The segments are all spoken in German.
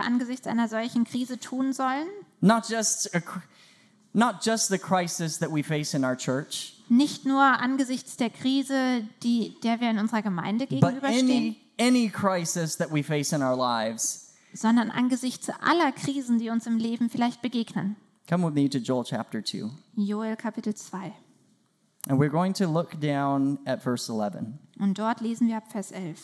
angesichts einer solchen Krise tun sollen? Not just the crisis that we face in our church, Nicht nur angesichts der Krise, der wir in unserer Gemeinde but gegenüberstehen, any crisis that we face in our lives. sondern angesichts aller Krisen, die uns im Leben vielleicht begegnen. Come with me to Joel chapter 2. Joel Kapitel 2. And we're going to look down at verse 11. Und dort lesen wir ab Vers 11.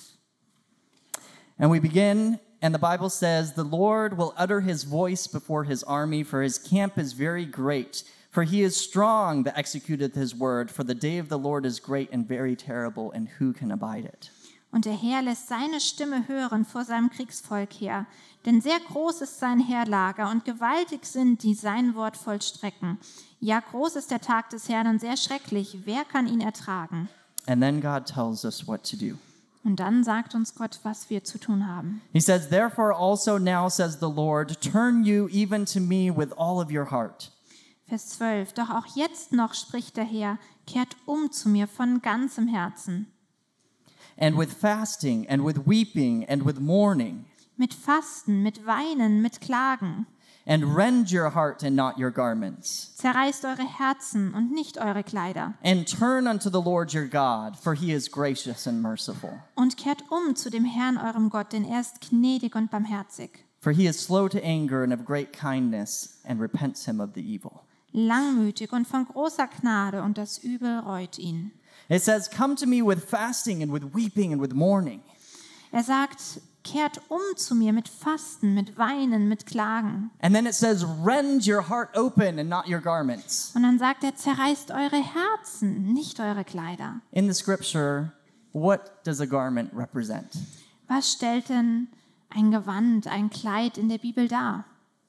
And we begin, and the Bible says, "The Lord will utter his voice before his army, for his camp is very great. For he is strong that executeth his word. For the day of the Lord is great and very terrible, and who can abide it?" Und der Herr lässt seine Stimme hören vor seinem Kriegsvolk her. Denn sehr groß ist sein Heerlager und gewaltig sind, die sein Wort vollstrecken. Ja, groß ist der Tag des Herrn und sehr schrecklich. Wer kann ihn ertragen? And then God tells us what to do. Und dann sagt uns Gott, was wir zu tun haben. He says, "Therefore also now says the Lord, turn you even to me with all of your heart." Vers 12. Doch auch jetzt noch spricht der Herr, kehrt um zu mir von ganzem Herzen. "And with fasting and with weeping and with mourning, Mit Fasten, mit Weinen, mit Klagen. and rend your heart and not your garments. Zerreißt eure Herzen und nicht eure Kleider. And turn unto the Lord your God, for he is gracious and merciful. Und kehrt um zu dem Herrn, eurem Gott, denn er ist gnädig und barmherzig. For he is slow to anger and of great kindness, and repents him of the evil. Langmütig und von großer Gnade, und das Übel reut ihn. It says, "Come to me with fasting and with weeping and with mourning." Er sagt, kehrt um zu mir mit Fasten, mit Weinen, mit Klagen. And then it says, "Rend your heart open and not your garments." Und dann sagt er, zerreißt eure Herzen, nicht eure Kleider. In the scripture, what does a garment represent? Was stellt denn ein Gewand, ein Kleid in der Bibel dar?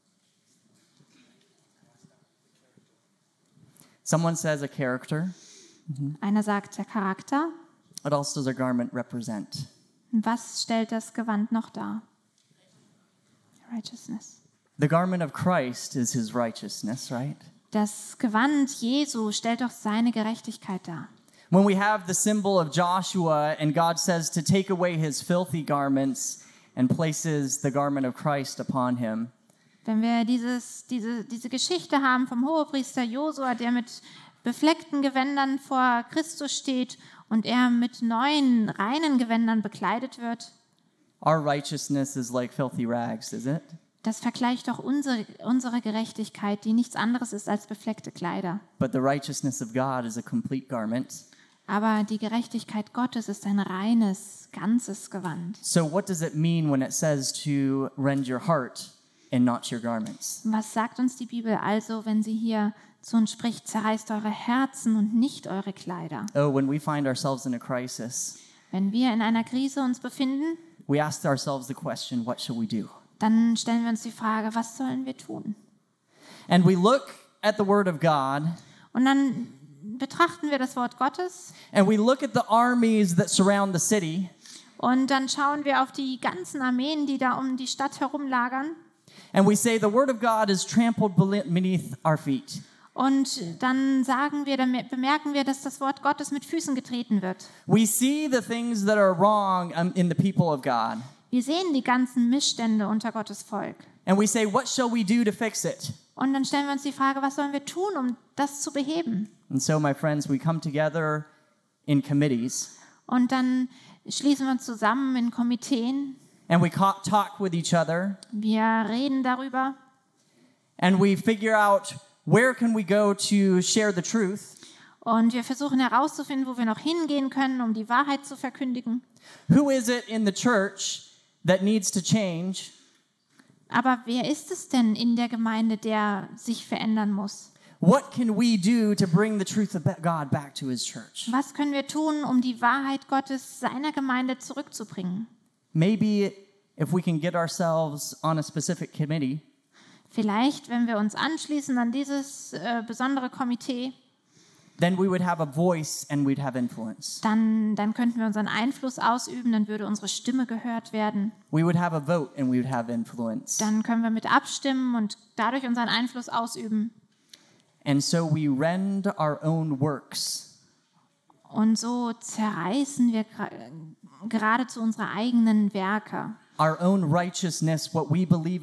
Someone says a character. Einer sagt der Charakter. What else does a garment represent? Was stellt das Gewand noch dar? Righteousness. The garment of Christ is his righteousness, right? Das Gewand Jesu stellt doch seine Gerechtigkeit dar. When we have the symbol of Joshua and God says to take away his filthy garments and places the garment of Christ upon him, Wenn wir diese Geschichte haben vom Hohepriester Josua, der mit befleckten Gewändern vor Christus steht und er mit neuen, reinen Gewändern bekleidet wird, our righteousness is like filthy rags, is it? das vergleicht doch unsere Gerechtigkeit, die nichts anderes ist als befleckte Kleider. But the righteousness of God is a complete garment. Aber die Gerechtigkeit Gottes ist ein reines, ganzes Gewand. So what does it mean when it says to rend your heart and not your garments? Was sagt uns die Bibel also, wenn sie hier zu uns spricht, zerreißt eure Herzen und nicht eure Kleider? Oh, when we find ourselves in a crisis, Wenn wir in einer Krise uns befinden, we ask ourselves the question, what should we do? dann stellen wir uns die Frage, was sollen wir tun? And we look at the word of God, Und dann betrachten wir das Wort Gottes and we look at the armies that surround the city, und dann schauen wir auf die ganzen Armeen, die da um die Stadt herumlagern. and we say the word of God is trampled beneath our feet. Und dann bemerken wir, dass das Wort Gottes mit Füßen getreten wird. We see the things that are wrong in the people of God, Wir sehen die ganzen Missstände unter Gottes Volk. and we say, what shall we do to fix it? Und dann stellen wir uns die Frage, was sollen wir tun, um das zu beheben? And so, my friends, we come together in committees, Und dann schließen wir uns zusammen in Komiteen. and we talk with each other, Wir reden darüber and we figure out where can we go to share the truth. und wir versuchen herauszufinden, wo wir noch hingehen können, um die Wahrheit zu verkündigen. Who is it in the church that needs to change? Aber wer ist es denn in der Gemeinde, der sich verändern muss? What can we do to bring the truth of God back to his church? Was können wir tun, um die Wahrheit Gottes seiner Gemeinde zurückzubringen? Maybe if we can get ourselves on a specific committee, Vielleicht, wenn wir uns anschließen an dieses besondere Komitee, then we would have a voice and we'd have influence. dann könnten wir unseren Einfluss ausüben, dann würde unsere Stimme gehört werden. We would have a vote and we would have influence. Dann können wir mit abstimmen und dadurch unseren Einfluss ausüben. And so we rend our own works. Und so zerreißen wir geradezu unsere eigenen Werke. Our own righteousness, what we believe